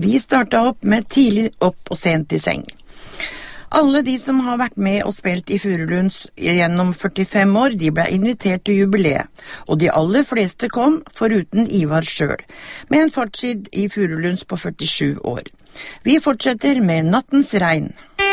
Vi startet opp med tidlig opp og sent i seng. Alle de som har vært med og spilt i Furulunds gjennom 45 år, de ble invitert til jubileet, og de aller fleste kom, foruten Ivar selv, med en fortid i Furulunds på 47 år. Vi fortsetter med Nattens regn.